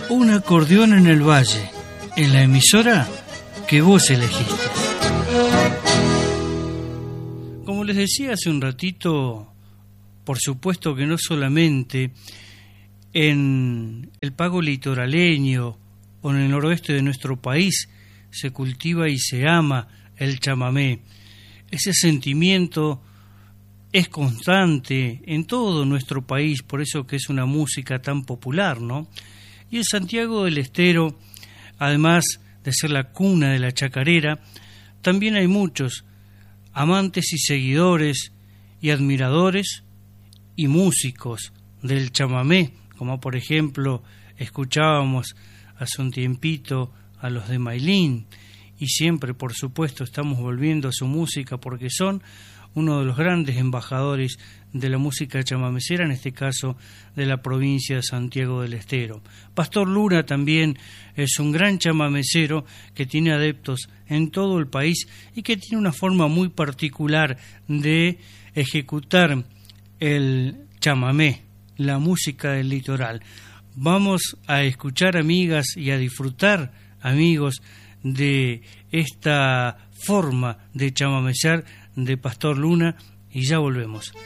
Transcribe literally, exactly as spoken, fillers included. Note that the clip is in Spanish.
Un acordeón en el valle, en la emisora que vos elegiste. Como les decía hace un ratito, por supuesto que no solamente en el pago litoraleño o en el noroeste de nuestro país se cultiva y se ama el chamamé. Ese sentimiento es constante en todo nuestro país, por eso que es una música tan popular, ¿no? Y en Santiago del Estero, además de ser la cuna de la chacarera, también hay muchos amantes y seguidores y admiradores y músicos del chamamé, como por ejemplo escuchábamos hace un tiempito a los de Mailín, y siempre por supuesto estamos volviendo a su música porque son uno de los grandes embajadores de la música chamamecera, en este caso de la provincia de Santiago del Estero. Pastor Luna también es un gran chamamecero que tiene adeptos en todo el país y que tiene una forma muy particular de ejecutar el chamamé, la música del litoral. Vamos a escuchar, amigas, y a disfrutar, amigos, de esta forma de chamamecer de Pastor Luna, y ya volvemos.